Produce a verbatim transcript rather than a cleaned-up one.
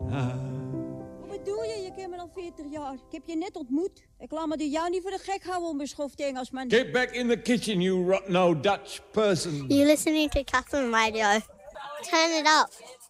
Wat bedoel je? Je kent me al veertig jaar. Ik heb je net ontmoet. Ik laat me door jou niet voor de gek houden, onbeschoft Engelsman. Get back in the kitchen, you rotten old Dutch person. You're listening to Catherine Radio. Turn it up.